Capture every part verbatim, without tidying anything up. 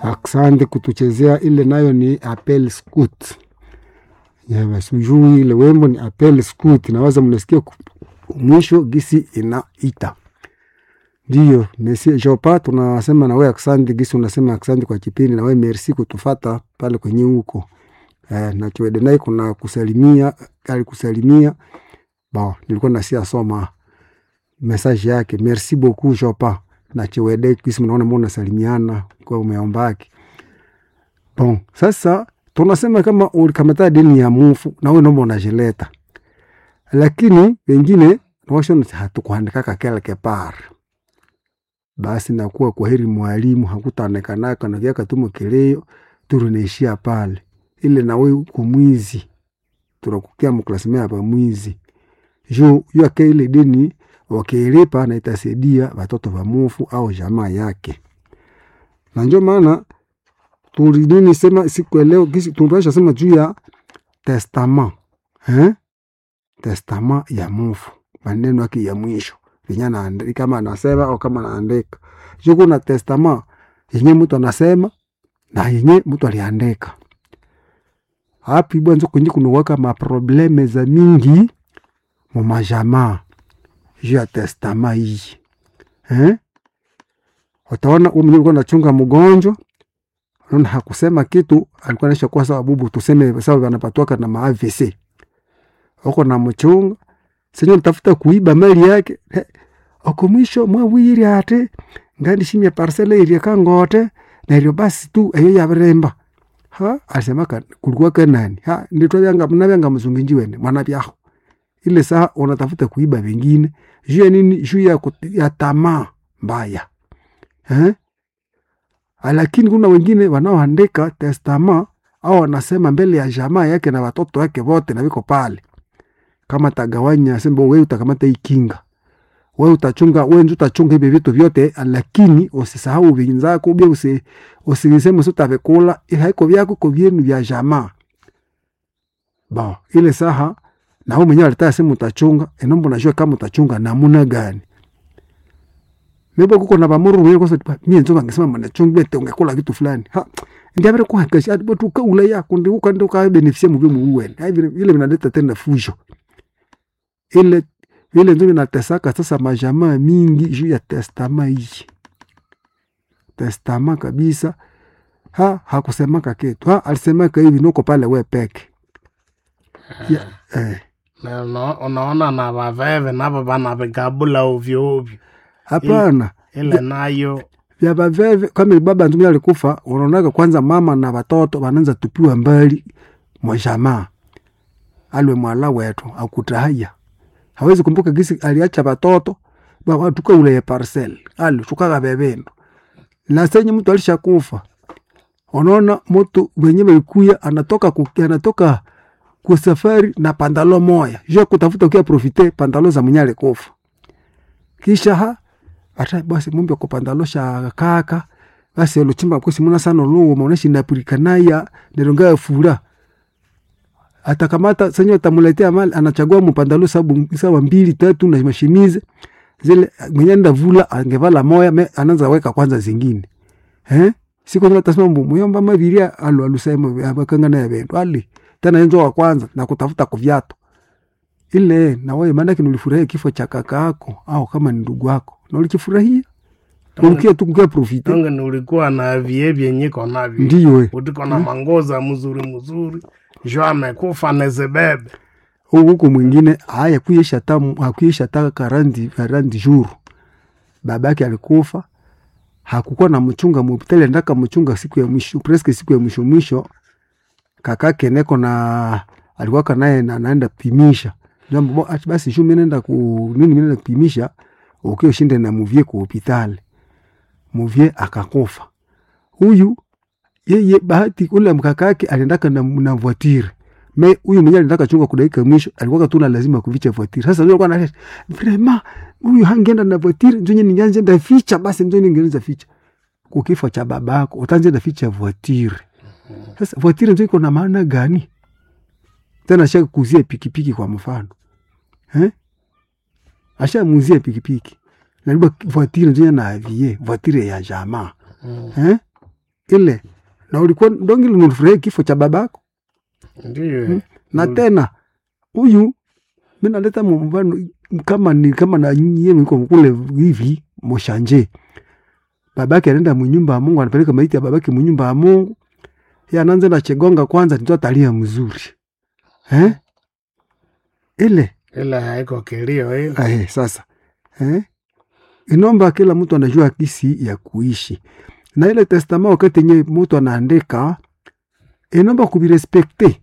Asante kutuchezea ile nayo ni Appel Scout. Ya basujui ile wembo ni Appel Scout, nawaza mnasikia mwisho gisi inaita. Ndio, Messi Jopa tunasema na wewe asante gisi unasema asante kwa kipindi, na wewe merci kutufata pale kwenye huko. Eh, na Chwede naye kuna kusalimia, alikusalimia. Bon, nilikuwa nasia soma message yake. Merci beaucoup Jopa. Na Chwede gisi mnaona mbona salimiana kwa umeombaki. Bon, sasa tunasema kama ulikamata dini ya mufu na wewe naomba unajeleta. Lakini wengine nawasho hatukuandika kakela kepar. Basi nakuwa kwa heri mwalimu hakutaonekanaka na kiaka tumo kileo turuneishia pale. Ile na wewe kumwizi. Tunakukia mklasimea hapa mwizi. Jo yake ile dini wakiilipa na itasaidia watoto wa mufu au jamaa yake. Na ndio maana tulidini sema siku leo kisi tunapasha sema juu ya testament. Eh? Testament ya mufu. Maneno yake ya mwisho. Vinyana andika kama anasema au kama anaandika. Juu kuna testament yenye mtu anasema na yenye mtu aliandika. Hapi bwanzo kunji kunawaka maprobleme za mingi mu majamaa juu ya testament hii. Eh? Utaona huyu mwenye alikuwa anachunga mgonjwa, unaona hakusema kitu, alikuwa anaisha kwa sababu tuseme sababu anapatwaka na ma A V C. Uko na mchunga, senyo tafuta kuiba mali yake. Oko mwisho mwawiri ate ngandi shimya parcela ile kangote na ile basi tu ayo ya bremba. Ha, alisema kulikuwa kwa nani? Ha, ndito yanga mnabanga mzunginji wene, mwana byako. Ile saa unatafuta kuiba vingine, juu ya nini? Juu ya, ya tamaa mbaya. Eh? Lakini kuna wengine wanaoandika testament au wanasema mbele ya jamaa yake na watoto wake wote na wiko pale. Kama tagawanya sembo wewe utakamata ikinga. Wewe utachunga, wewe ndio utachunga hivi vitu vyote, lakini usisahau wenzako ubia usi usiniseme usitavekula, haiko vyako kwa vyenu vya jamaa. Ba, ile saha na wewe mwenyewe alitaka sema utachunga, enombo najua kama utachunga namna gani. Mebo kuko na bamuru wewe kwa sababu mimi nzo ngesema mnachunga bete ungekula kitu fulani. Ha, ndio bado kwa kashi ati tu kaula yako ndio uko ndio ka benefisia mu bimu uwe. Hivi vile vinaleta tena fujo. Ile ile ndio inatesaka sasa majamaa mingi juu ya testament hii. Testament kabisa. Ha, hakusemaka kitu. Ha, alisemaka hivi nuko pale wewe peke. Ya, eh. Na unaona na baveve na baba na begabula ovyo ovyo. Hapana. Ile nayo vya baveve kama baba ntumia alikufa, unaona kwanza mama na watoto wanaanza tupiwa mbali mwa jamaa. Alwe mwala wetu akutahaya. Hawezi kumbuka gisi aliacha watoto ba watuka ule parcel. Ali tukaga bebendo. Na senye mtu alishakufa. Unaona mtu wenyewe ikuya anatoka kukia anatoka kwa safari na pandalo moya. Jo kutafuta kia profite pandalo za mnyale kufa. Kisha ha ata basi mumbe kwa pandalo sha kaka. Basi aluchimba kwa simuna sana lungu maoneshi napurikanaya neronga fura. Atakamata senyo tamuletea mali anachagua mpandalo sababu sawa mbili tatu na mashimize zile mwenye ndavula angevala moya me, anaanza weka kwanza zingine. Eh? Siko ndio tasema muyomba mabiria alu alusema abakanga na yabendo ali tena yenzo wa kwanza na kutafuta kuviato ile na wewe maana kinulifurahia kifo cha kaka yako au kama ni ndugu yako na ulikifurahia ulikia tu kukia profite tonga ni ulikuwa na vie vyenye kona vi ndio wewe utiko na mangoza mzuri mzuri jo amekufa nezebebe huko mwingine haya kuisha tamu hakuisha taka karandi karandi juru babake alikufa hakukuwa na mchunga mupitele ndaka mchunga siku ya mwisho presque siku ya mwisho mwisho kakake neko na alikuwa naye na naenda pimisha jambo basi shu mimi naenda ku nini mimi naenda kupimisha ukio shinde na muvie ku hospitali muvie akakufa huyu yeye bahati ule mkakake aliendaka na, na voiture me huyu mwenyewe alitaka chunga kudaika mwisho alikuwa tu lazima kuvicha voiture sasa ndio alikuwa na vraiment huyu hangeenda na voiture ndio ningeanza nda ficha basi ndio ningeanza ficha kukifa cha babako utaanza nda ficha voiture sasa voiture ndio iko na maana gani tena shaka kuzia pikipiki kwa mfano eh asha muzia pikipiki na voiture ndio na avie voiture ya jamaa eh ile na ulikuwa dongi unafurahia kifo cha babako. Ndiyo. Hmm? Na mm. tena huyu mimi naleta mfano kama ni kama na nyinyi mko kule hivi Moshanje. Babake anaenda mnyumba ya Mungu, anapeleka maiti ya babake mnyumba ya Mungu. Yeye anaanza na chegonga kwanza ndio atalia mzuri. Eh? Ile ile haiko kilio ile. Eh, sasa. Eh? Inomba kila mtu anajua kisi ya kuishi. Na ile testament wakati nye mtu anaandika inomba kubirespekte.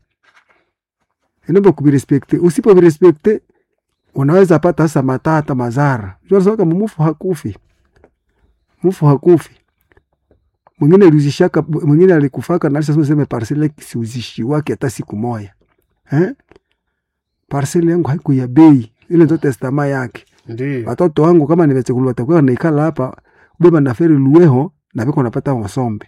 Inomba kubirespekte. Usipo birespekte unaweza pata hasa matata mazara. Jua sasa kama mfu hakufi. Mfu hakufi. Mwingine aluzishaka, mwingine alikufaka na alisema sema parcelle kisiuzishi wake hata siku moja. Eh? Parcelle yangu haiku ya bei. Ile ndio testament yake. Ndiyo. Watoto wangu kama nimechekulu watakuwa naikala hapa ubeba na feri luweho na biko napata wasombe.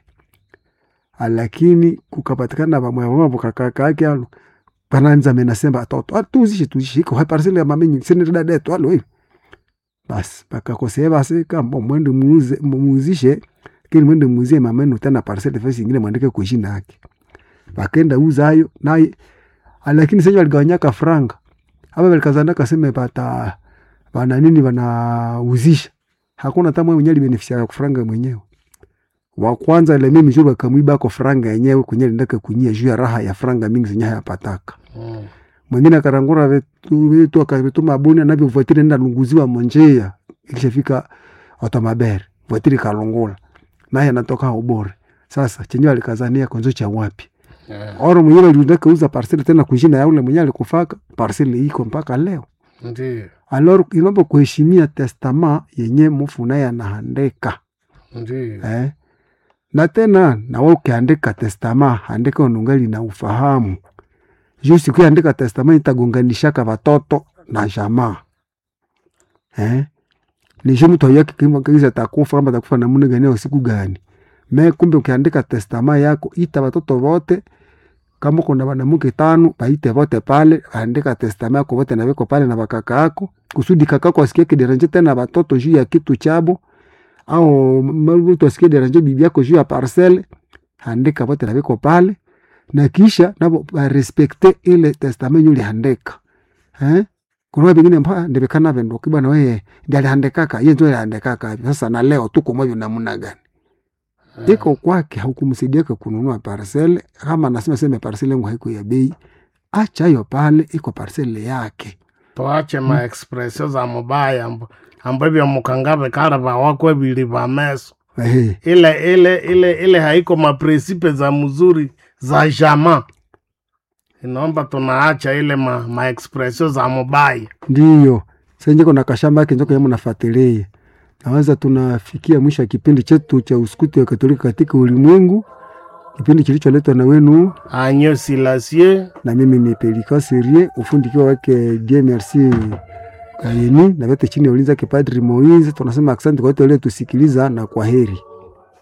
Lakini kukapatikana ba mwa mwa kaka yake alu bananza menasema watoto atuzishi tuzishi iko hapa parcelle ya mamenyi sini dada yetu alo hivi. Bas bakakosea basi kama mwende muuze muuzishe kile mwende muuzie mamenu tena parcelle fasi nyingine mwandike kwa jina yake. Bakenda uza hayo naye lakini sasa aligawanyaka franga. Hapa walikazana kasema pata bana nini bana uzisha. Hakuna hata mwenye mwenyewe beneficia kwa franga mwenyewe. Wa kwanza ile mimi jua kamwiba kwa franga yenyewe kwenye ndaka kunyia juu ya raha ya franga mingi zenye hayapataka. Mm. Mwingine akarangura vitu vitu akavituma abuni anavyo voitire nenda lunguziwa monjea ikishafika automabere. Voitire kalongola. Naye anatoka ubore. Sasa chenyewe alikazania konzo cha wapi? Yeah. Oro mwenyewe alindaka uza parcelle tena kujina ya ule mwenyewe alikufaka parcelle iko mpaka leo. Ndiyo. Alors inomba kuheshimia testament yenye mfu naye anaandika. Ndiyo. Eh? Na tena na wewe ukiandika testament andika unungali na ufahamu. Jusi kuandika testament itagonganishaka watoto na jamaa. Eh? Ni jimu to yake kimo kiza takufa kama takufa na mune gani usiku gani. Me kumbe ukiandika testament yako ita watoto wote kama kuna banamuke tano baite wote pale andika testament yako wote na weko pale na bakaka yako kusudi kakako asikie kideranje tena watoto juu ya kitu chabo au mtu asikie deranje bibi yako juu ya parcelle andika wote na weko pale na kisha nabo respecte ile testament yule andika. Eh? Kuna wengine mbaya ndebekana vendo kibana wewe ndiye aliandikaka yeye ndio aliandikaka sasa na leo tuko mmoja namna gani? Iko kwake hukumsaidia kununua parcelle kama nasema sema parcelle yangu haiko ya bei, acha hiyo pale iko parcelle yake. Tuache hmm. ma expressions za mubaya ambavyo mkangabe kala ba wako bili ba meso. Hey. Ile ile ile ile haiko ma principe za mzuri za jamaa. Inaomba tunaacha ile ma, ma expressions za mubaya. Ndiyo. Sasa kuna kashamba yake njoko yemo nafuatilia. Nawaza tunafikia mwisho wa kipindi chetu cha Uskuti wa Katolika katika ulimwengu. Kipindi kilicholetwa na wenu Agneau Silencieux na mimi ni Pelika Serie, ufundi kwa wake D M R C Kayeni na wote chini ya ulinzi wake Padri Moise. Tunasema asante kwa wote waliotusikiliza na kwaheri.